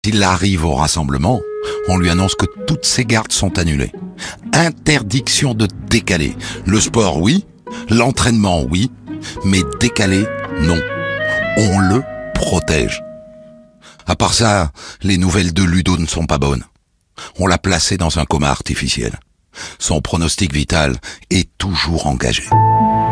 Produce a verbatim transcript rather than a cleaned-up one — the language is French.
S'il arrive au rassemblement, on lui annonce que toutes ses gardes sont annulées. Interdiction de décaler. Le sport, oui. L'entraînement, oui. Mais décaler, non. On le protège. À part ça, les nouvelles de Ludo ne sont pas bonnes. On l'a placé dans un coma artificiel. Son pronostic vital est toujours engagé.